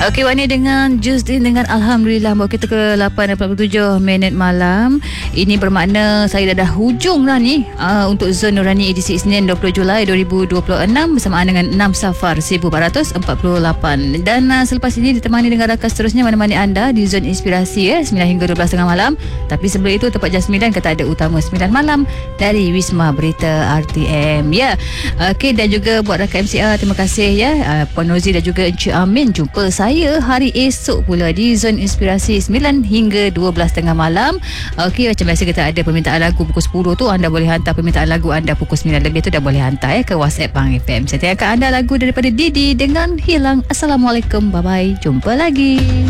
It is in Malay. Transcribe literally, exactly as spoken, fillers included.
Okey, Wani dengan Justin dengan Alhamdulillah bawa kita ke lapan empat puluh tujuh minit malam. Ini bermakna saya dah dah hujung dah ni uh, untuk Zon Nurani edisi Isnin dua puluh Julai dua ribu dua puluh enam bersamaan dengan enam Safar seribu empat ratus empat puluh lapan. Dan uh, selepas ini ditemani dengan rakan seterusnya menemani anda di Zon Inspirasi ya, sembilan hingga dua belas tengah malam. Tapi sebelum itu tepat jam sembilan kata ada utama sembilan malam dari Wisma Berita R T M ya. Okey, dan juga buat rakan M C A terima kasih ya, uh, Puan Nozi dan juga Encik Amin. Jumpa saya hari esok pula di Zon Inspirasi sembilan hingga dua belas tengah malam. Okey, macam biasa kita ada permintaan lagu pukul sepuluh tu, anda boleh hantar permintaan lagu anda pukul sembilan lebih tu dah boleh hantar ya ke WhatsApp Bang F M. Saya tayangkan anda lagu daripada Didi dengan Hilang. Assalamualaikum, bye bye, jumpa lagi.